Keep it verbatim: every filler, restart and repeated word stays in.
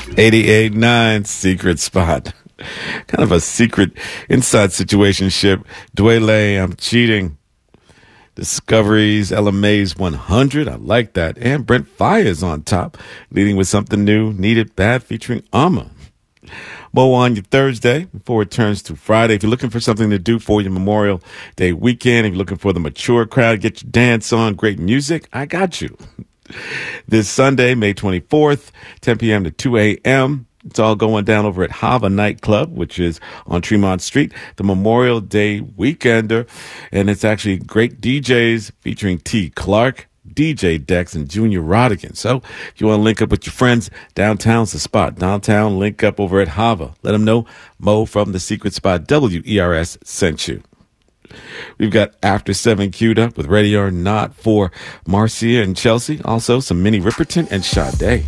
eighty-eight point nine Secret Spot. Kind of a secret inside situationship. Dwele, I'm cheating. Discoveries, Ella May's one hundred. I like that. And Brent Fires on top, leading with something new. Needed Bad featuring Amma. Mo on your Thursday before it turns to Friday. If you're looking for something to do for your Memorial Day weekend, if you're looking for the mature crowd, get your dance on, great music, I got you. This Sunday, May twenty-fourth, ten p.m. to two a.m., it's all going down over at Hava Nightclub, which is on Tremont Street, the Memorial Day Weekender. And it's actually great D Js featuring T. Clark, D J Dex, and Junior Rodigan. So if you want to link up with your friends, downtown's the spot. Downtown, link up over at Hava. Let them know Mo from the Secret Spot W E R S sent you. We've got After Seven queued up with Ready or Not for Marcia and Chelsea. Also, some Minnie Riperton and Sade.